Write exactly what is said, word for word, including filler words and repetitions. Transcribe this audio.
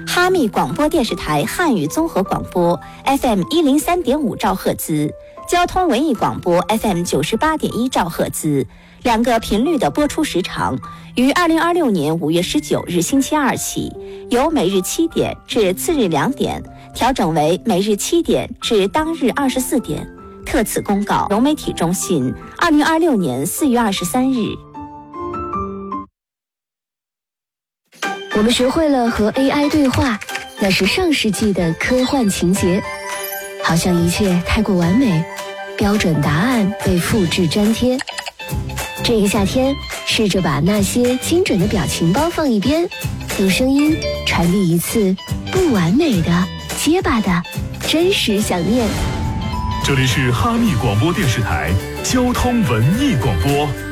哈密广播电视台汉语综合广播 F M 一零三点五兆赫兹，交通文艺广播 F M 九十八点一兆赫兹，两个频率的播出时长于二零二六年五月十九日星期二起，由每日七点至次日两点调整为每日七点至当日二十四点。特此公告，融媒体中心，二零二六年四月二十三日。 我们学会了和 A I 对话，那是上世纪的科幻情节，好像一切太过完美，标准答案被复制粘贴。这个夏天，试着把那些精准的表情包放一边，用声音传递一次不完美的、结巴的真实想念。 这里是哈密广播电视台交通文艺广播。